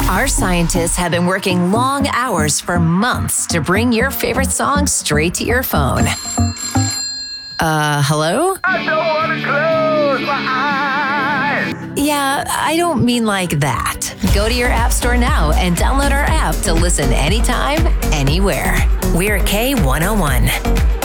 Our scientists have been working long hours for months to bring your favorite song straight to your phone. Hello? I don't want to close my eyes. Yeah, I don't mean like that. Go to your app store now and download our app to listen anytime, anywhere. We're K101.